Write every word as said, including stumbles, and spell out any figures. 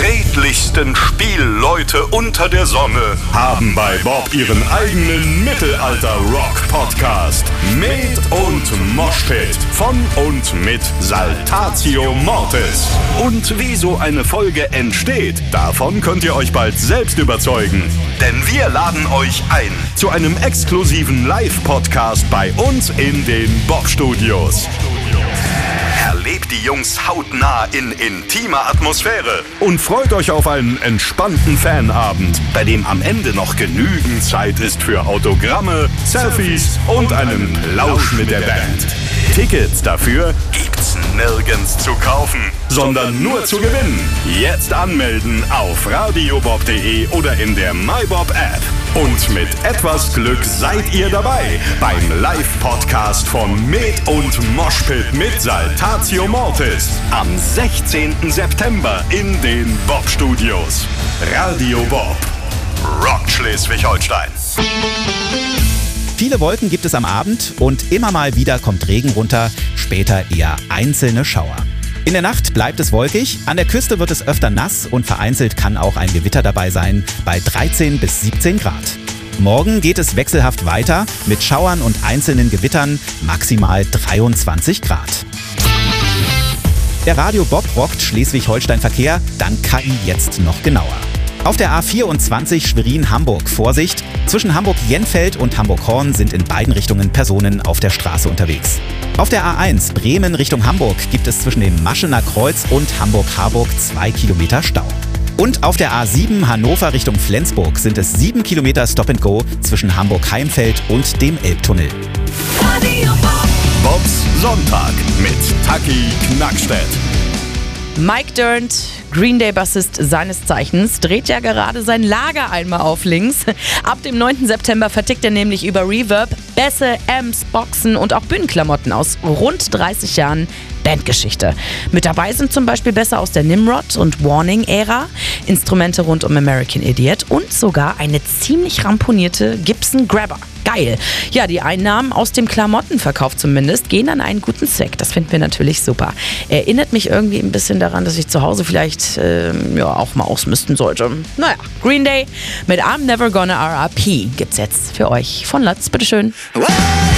redlichsten Spielleute unter der Sonne haben bei Bob ihren eigenen Mittelalter-Rock-Podcast. Med und Moshpit von und mit Saltatio Mortis. Und wie so eine Folge entsteht, davon könnt ihr euch bald selbst überzeugen. Denn wir laden euch ein zu einem exklusiven Live-Podcast bei uns in den Bob-Studios. Erlebt die Jungs hautnah in intimer Atmosphäre und freut euch auf einen entspannten Fanabend, bei dem am Ende noch genügend Zeit ist für Autogramme, Selfies und einen Plausch mit der Band. Tickets dafür gibt's nirgends zu kaufen, sondern nur zu gewinnen. Jetzt anmelden auf radiobob punkt de oder in der MyBob-App. Und mit etwas Glück seid ihr dabei beim Live-Podcast von Med und Moshpit mit Saltatio Mortis am sechzehnten September in den Bob-Studios. Radio Bob. Rock Schleswig-Holstein. Viele Wolken gibt es am Abend und immer mal wieder kommt Regen runter, später eher einzelne Schauer. In der Nacht bleibt es wolkig, an der Küste wird es öfter nass und vereinzelt kann auch ein Gewitter dabei sein, bei dreizehn bis siebzehn Grad. Morgen geht es wechselhaft weiter mit Schauern und einzelnen Gewittern, maximal dreiundzwanzig Grad. Der Radio Bob rockt Schleswig-Holstein Verkehr, dank K I jetzt noch genauer. Auf der A vierundzwanzig Schwerin-Hamburg Vorsicht. Zwischen Hamburg-Jenfeld und Hamburg-Horn sind in beiden Richtungen Personen auf der Straße unterwegs. Auf der A eins Bremen Richtung Hamburg gibt es zwischen dem Maschener Kreuz und Hamburg-Harburg zwei Kilometer Stau. Und auf der A sieben Hannover Richtung Flensburg sind es sieben Kilometer Stop-and-Go zwischen Hamburg-Heimfeld und dem Elbtunnel. Bobs Sonntag mit Taki Knackstedt. Mike Dirnt, Green Day-Bassist seines Zeichens, dreht ja gerade sein Lager einmal auf links. Ab dem neunten September vertickt er nämlich über Reverb Bässe, Amps, Boxen und auch Bühnenklamotten aus rund dreißig Jahren Bandgeschichte. Mit dabei sind zum Beispiel Bässe aus der Nimrod- und Warning-Ära, Instrumente rund um American Idiot und sogar eine ziemlich ramponierte Gibson Grabber. Geil. Ja, die Einnahmen aus dem Klamottenverkauf zumindest gehen an einen guten Zweck. Das finden wir natürlich super. Erinnert mich irgendwie ein bisschen daran, dass ich zu Hause vielleicht ähm, ja, auch mal ausmisten sollte. Naja, Green Day mit I'm Never Gonna R I P gibt's jetzt für euch von Lutz. Bitteschön.